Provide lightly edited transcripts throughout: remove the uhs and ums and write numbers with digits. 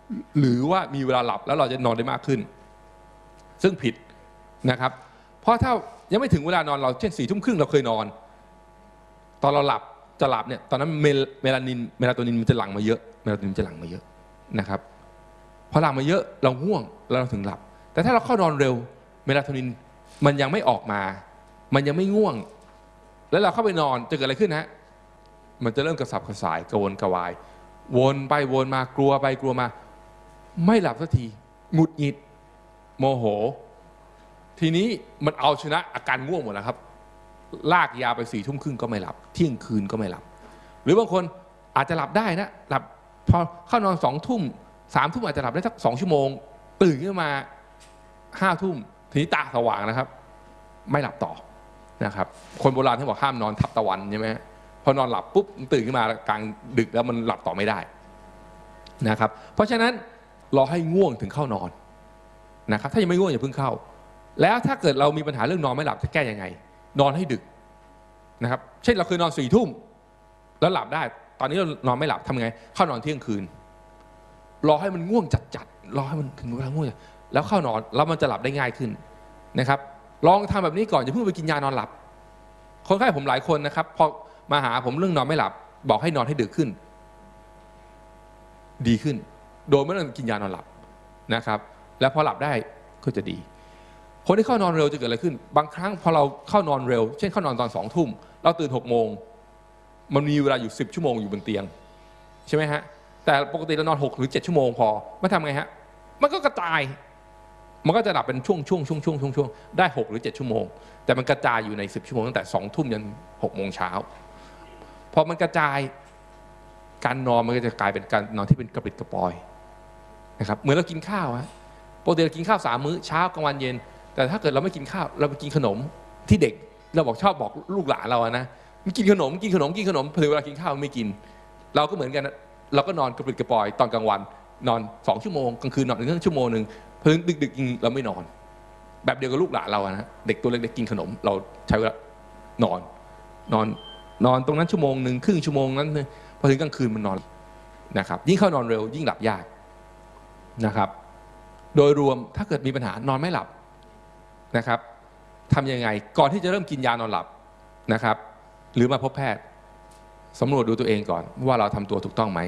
หรือว่ามีเวลาหลับแล้วเราจะนอนได้มากขึ้นซึ่งผิดนะครับเพราะถ้ายังไม่ถึงเวลานอนเราเช่น4 ทุ่มครึ่งเราเคยนอนตอนเราหลับจะหลับเนี่ยตอนนั้นเมลาโทนินมันจะหลั่งมาเยอะนะครับพอหลั่งมาเยอะเราง่วงแล้วเราถึงหลับแต่ถ้าเราเข้านอนเร็วเมลาโทนินมันยังไม่ออกมามันยังไม่ง่วงแล้วเราเข้าไปนอนจะเกิดอะไรขึ้นฮะมันจะเริ่มกระสับกระส่ายกระวนกระวายวนไปวนมากลัวไปกลัวมาไม่หลับสักทีหงุดหงิดโมโหทีนี้มันเอาชนะอาการง่วงหมดแล้วครับลากยาวไป4 ทุ่มครึ่งก็ไม่หลับเที่ยงคืนก็ไม่หลับหรือบางคนอาจจะหลับได้นะหลับพอเข้านอน2 ทุ่ม3 ทุ่มอาจจะหลับได้สัก2 ชั่วโมงตื่นขึ้นมา5 ทุ่มทีนี้ตาสว่างนะครับไม่หลับต่อนะครับคนโบราณที่บอกห้ามนอนทับตะวันใช่ไหมพอนอนหลับปุ๊บตื่นขึ้นมากลางดึกแล้วมันหลับต่อไม่ได้นะครับเพราะฉะนั้นรอให้ง่วงถึงเข้านอนนะครับถ้ายังไม่ง่วงอย่าเพิ่งเข้าแล้วถ้าเกิดเรามีปัญหาเรื่องนอนไม่หลับจะแก้ยังไงนอนให้ดึกนะครับเช่นเราเคยนอน4 ทุ่มแล้วหลับได้ตอนนี้เรานอนไม่หลับทำไงเข้านอนเที่ยงคืนรอให้มันง่วงจัดรอให้มันถึงเวลาง่วงแล้วเข้านอนแล้วมันจะหลับได้ง่ายขึ้นนะครับลองทำแบบนี้ก่อนอย่าเพิ่งไปกินยานอนหลับคนไข้ผมหลายคนนะครับพอมาหาผมเรื่องนอนไม่หลับบอกให้นอนให้ดึกขึ้นดีขึ้นโดยไม่ต้องกินยานอนหลับนะครับแล้วพอหลับได้ก็จะดีคนที่เข้านอนเร็วจะเกิดอะไรขึ้นบางครั้งพอเราเข้านอนเร็วเช่นเข้านอนตอน2 ทุ่มเราตื่น6 โมงมันมีเวลาอยู่10 ชั่วโมงอยู่บนเตียงใช่ไหมฮะแต่ปกติเรานอน6 หรือ 7 ชั่วโมงพอไม่ทำไงฮะมันก็กระจายมันก็จะหลับเป็นช่วงได้6 หรือ 7 ชั่วโมงแต่มันกระจายอยู่ใน10 ชั่วโมงตั้งแต่2 ทุ่มยัน6 โมงเช้าพอมันกระจายการนอนมันก็จะกลายเป็นการนอนที่เป็นกระปริดกระปอยนะครับเหมือนเรากินข้าวฮะปกติเรากินข้าว3 มื้อเช้ากลางวันเย็นแต่ถ้าเกิดเราไม่กินข้าวเราไปกินขนมที่เด็กเราชอบบอกลูกหลานเรานะมันกินขนมพอถึงเวลากินข้าวไม่กินเราก็เหมือนกันเราก็นอนกระปริดกระปอยตอนกลางวันนอน2 ชั่วโมงกลางคืนนอน1 ชั่วโมงเพิ่งดึกๆเราไม่นอนแบบเดียวกับลูกหลานเรานะเด็กตัวเล็กๆกินขนมเราใช้เวลานอนตรงนั้น1 ชั่วโมงครึ่งชั่วโมงนั้นพอถึงกลางคืนมันนอนนะครับยิ่งเข้านอนเร็วยิ่งหลับยากนะครับโดยรวมถ้าเกิดมีปัญหานอนไม่หลับนะครับทำยังไงก่อนที่จะเริ่มกินยานอนหลับนะครับหรือมาพบแพทย์สำรวจดูตัวเองก่อนว่าเราทำตัวถูกต้องไหม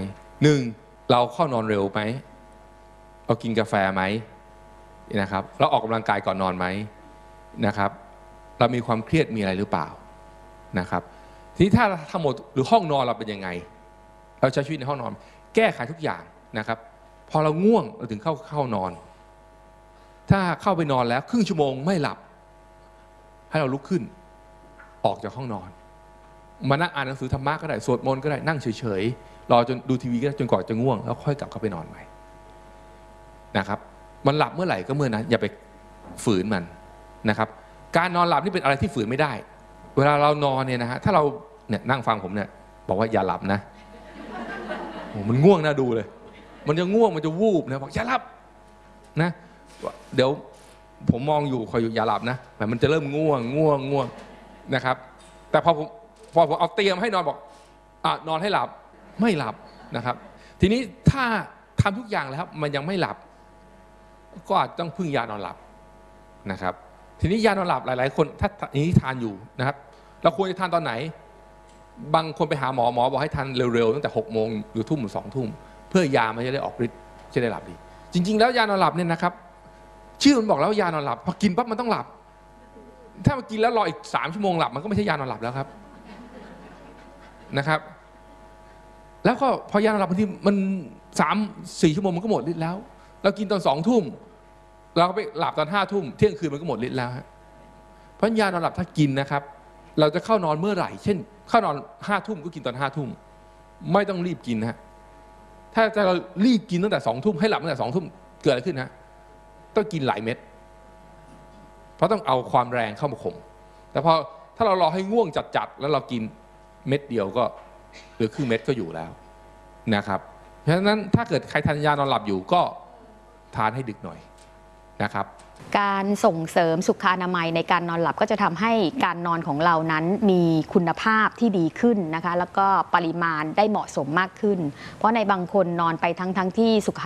1เราเข้านอนเร็วไหมเรากินกาแฟไหมนะครับเราออกกำลังกายก่อนนอนไหมนะครับเรามีความเครียดมีอะไรหรือเปล่านะครับทีนี้ถ้าทั้งหมดหรือห้องนอนเราเป็นยังไงเราใช้ชีวิตในห้องนอนแก้ไขทุกอย่างนะครับพอเราง่วงเราถึงเข้านอนถ้าเข้าไปนอนแล้วครึ่งชั่วโมงไม่หลับให้เราลุกขึ้นออกจากห้องนอนมานั่งอ่านหนังสือธรรมะก็ได้สวดมนต์ก็ได้นั่งเฉยๆรอจนดูทีวีก็ได้จนกว่าจะง่วงแล้วค่อยกลับเข้าไปนอนใหม่นะครับมันหลับเมื่อไหร่ก็เมื่อนั้นอย่าไปฝืนมันนะครับการนอนหลับนี่เป็นอะไรที่ฝืนไม่ได้เวลาเรานอนเนี่ยนะฮะถ้าเราเนี่ยนั่งฟังผมเนี่ยบอกว่าอย่าหลับนะโอ้มันง่วงน่าดูเลยมันจะง่วงมันจะวูบนะบอกอย่าหลับนะเดี๋ยวผมมองอยู่คอยอยู่อย่าหลับนะแต่มันจะเริ่มง่วงนะครับแต่พอผมเอาเตรียมให้นอนบอกนอนให้หลับไม่หลับนะครับทีนี้ถ้าทำทุกอย่างแล้วมันยังไม่หลับก็อาจต้องพึ่งยานอนหลับนะครับทีนี้ยานอนหลับหลายๆคนถ้านี้ทานอยู่นะครับเราควรจะทานตอนไหนบางคนไปหาหมอบอกให้ทานเร็วๆตั้งแต่6 โมงหรือทุ่มหรือ2 ทุ่มเพื่อยามันจะได้ออกฤทธิ์จะได้หลับดีจริงๆแล้วยานอนหลับเนี่ยนะครับชื่อมันบอกแล้วยานอนหลับพอกินปั๊บมันต้องหลับถ้ามันกินแล้วรออีก3 ชั่วโมงหลับมันก็ไม่ใช่ยานอนหลับแล้วครับนะครับแล้วก็พอยานอนหลับบางทีมัน3-4 ชั่วโมงมันก็หมดฤทธิ์แล้วเรากินตอน2 ทุ่มเราก็ไปหลับตอน5 ทุ่มเที่ยงคืนมันก็หมดฤทธิ์แล้วฮะเพราะยานอนหลับถ้ากินนะครับเราจะเข้านอนเมื่อไหร่เช่นเข้านอน5 ทุ่มก็กินตอน5 ทุ่มไม่ต้องรีบกินฮะถ้าเรารีบกินตั้งแต่2 ทุ่มให้หลับตั้งแต่2 ทุ่มเกิดอะไรขึ้นฮะต้องกินหลายเม็ดเพราะต้องเอาความแรงเข้ามาข่มแต่พอถ้าเรารอให้ง่วงจัดๆแล้วเรากินเม็ดเดียวก็หรือครึ่งเม็ดก็อยู่แล้วนะครับเพราะฉะนั้นถ้าเกิดใครทานยานอนหลับอยู่ก็ทานให้ดึกหน่อยนะครับการส่งเสริมสุขอนามัยในการนอนหลับก็จะทำให้การนอนของเรานั้นมีคุณภาพที่ดีขึ้นนะคะแล้วก็ปริมาณได้เหมาะสมมากขึ้นเพราะในบางคนนอนไปทั้งที่สุข